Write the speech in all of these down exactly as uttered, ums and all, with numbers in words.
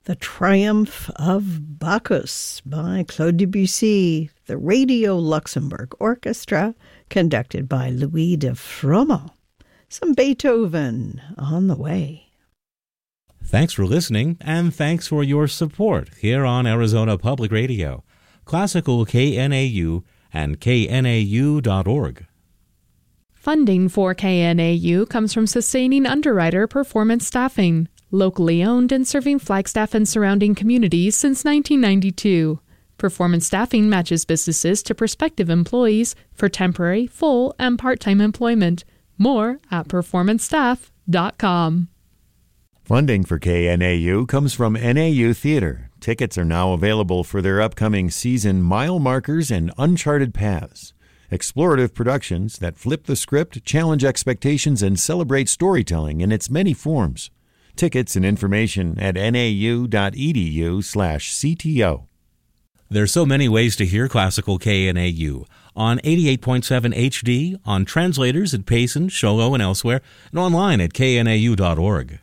The Triumph of Bacchus by Claude Debussy, the Radio Luxembourg Orchestra, conducted by Louis de Froment. Some Beethoven on the way. Thanks for listening, and thanks for your support here on Arizona Public Radio, Classical K N A U, and K N A U dot org. Funding for K N A U comes from Sustaining Underwriter Performance Staffing, locally owned and serving Flagstaff and surrounding communities since nineteen ninety-two. Performance Staffing matches businesses to prospective employees for temporary, full, and part-time employment. More at performance staff dot com. Funding for K N A U comes from N A U Theater. Tickets are now available for their upcoming season Mile Markers and Uncharted Paths. Explorative productions that flip the script, challenge expectations, and celebrate storytelling in its many forms. Tickets and information at nau.edu slash CTO. There's so many ways to hear Classical K N A U. On eighty-eight point seven H D, on translators at Payson, Shogo, and elsewhere, and online at K N A U dot org.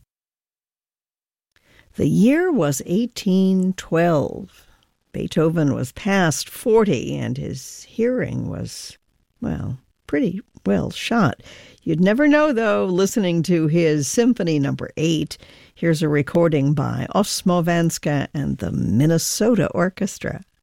The year was eighteen twelve. Beethoven was past forty, and his hearing was, well, pretty well shot. You'd never know, though, listening to his Symphony Number eight. Here's a recording by Osmo Vanska and the Minnesota Orchestra.